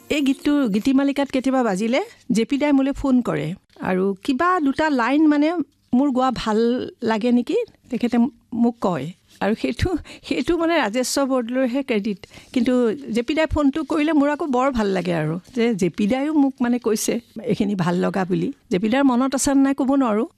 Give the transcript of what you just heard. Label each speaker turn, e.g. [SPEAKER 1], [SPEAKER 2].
[SPEAKER 1] এই গীতিমালিকাত কেতিয়াবা বাজিলে জেপি দাই মোলৈ ফোন কৰে আৰু কিবা দুটা লাইন মানে মোৰ গোৱা ভাল লাগে নেকি তেখেতে মোক কয় আৰু সেইটো মানে ৰাজেশ্বৰ বৰদলৈহে ক্ৰেডিট কিন্তু জেপি দাই ফোনটো কৰিলে মোৰ আকৌ বৰ ভাল লাগে আৰু যে জেপি দায়ো মোক মানে কৈছে এইখিনি ভাল লগা বুলি জেপি দাৰ মনত আছে নাই ক'ব নোৱাৰোঁ